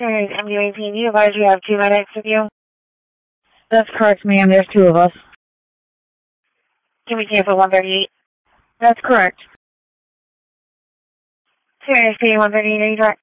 Series MUAP, you advise you have 2 medics with you? That's correct, ma'am. There's 2 of us. Can we cancel 138? That's correct. Series P 138, are you direct?